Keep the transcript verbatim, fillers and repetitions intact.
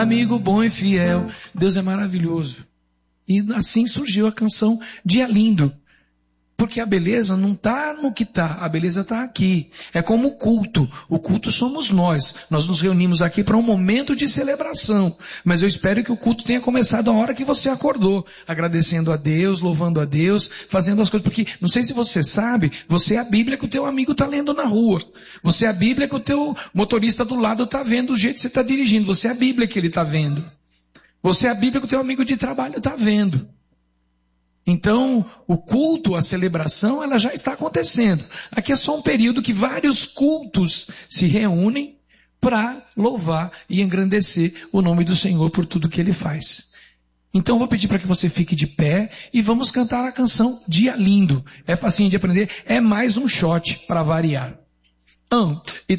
Amigo bom e fiel, Deus é maravilhoso. E assim surgiu a canção Dia Lindo. Porque a beleza não está no que está, a beleza está aqui. É como o culto. O culto somos nós. Nós nos reunimos aqui para um momento de celebração. Mas eu espero que o culto tenha começado a hora que você acordou. Agradecendo a Deus, louvando a Deus, fazendo as coisas. Porque, não sei se você sabe, você é a Bíblia que o teu amigo está lendo na rua. Você é a Bíblia que o teu motorista do lado está vendo do jeito que você está dirigindo. Você é a Bíblia que ele está vendo. Você é a Bíblia que o teu amigo de trabalho está vendo. Então, o culto, a celebração, ela já está acontecendo. Aqui é só um período que vários cultos se reúnem para louvar e engrandecer o nome do Senhor por tudo que Ele faz. Então, eu vou pedir para que você fique de pé e vamos cantar a canção Dia Lindo. É facinho de aprender, é mais um shot para variar. Um, e